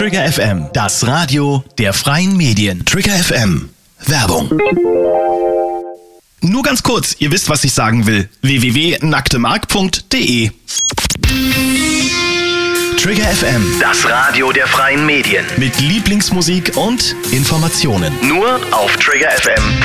Trigger FM, das Radio der freien Medien. Trigger FM, Werbung. Nur ganz kurz, ihr wisst, was ich sagen will. www.nacktemark.de. Trigger FM, das Radio der freien Medien. Mit Lieblingsmusik und Informationen. Nur auf triggerfm.de.